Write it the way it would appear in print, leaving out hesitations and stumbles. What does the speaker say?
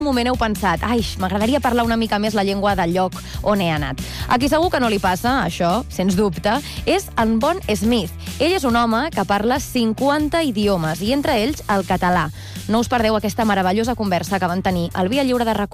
un moment heu pensat, ai, m'agradaria parlar una mica més la llengua del lloc on he anat. A qui segur que no li passa, això, sens dubte, és en Bon Smith. Ell és un home que parla 50 idiomes, i entre ells el català. No us perdeu aquesta meravellosa conversa que van tenir al Via Lliure de RAC1.